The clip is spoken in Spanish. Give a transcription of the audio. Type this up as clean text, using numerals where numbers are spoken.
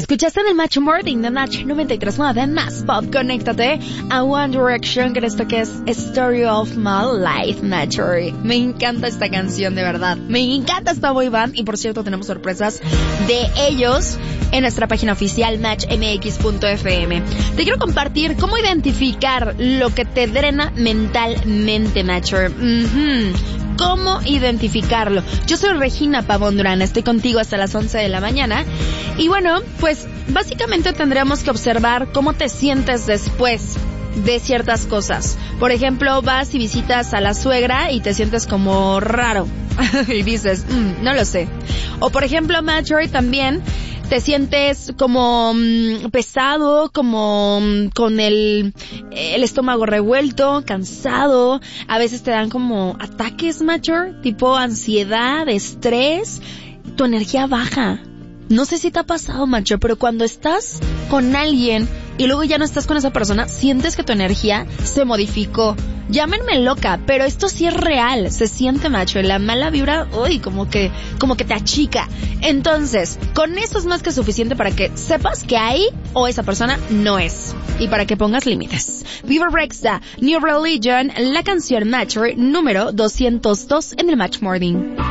Escuchaste en el Match Morning de Match 93.9 Más Pop. Conéctate a One Direction con esto que es Story of My Life, Naturally. Me encanta esta canción, de verdad. Me encanta esta boy band. Y por cierto, tenemos sorpresas de ellos en nuestra página oficial matchmx.fm. Te quiero compartir cómo identificar lo que te drena mentalmente, Matcher. ¿Cómo identificarlo? Yo soy Regina Pavón Durán, estoy contigo hasta las 11 de la mañana. Y bueno, pues básicamente tendremos que observar cómo te sientes después de ciertas cosas. Por ejemplo, vas y visitas a la suegra y te sientes como raro. Y dices, no lo sé. O por ejemplo, Marjorie, también te sientes como pesado, como con el estómago revuelto, cansado. A veces te dan como ataques, Marjorie, tipo ansiedad, estrés. Tu energía baja. No sé si te ha pasado, Macho, pero cuando estás con alguien y luego ya no estás con esa persona, sientes que tu energía se modificó. Llámenme loca, pero esto sí es real. Se siente, Macho, la mala vibra, uy, como que te achica. Entonces, con eso es más que suficiente para que sepas que ahí o esa persona no es. Y para que pongas límites. Viva Rexha, New Religion, la canción Macho número 202 en el Match Morning.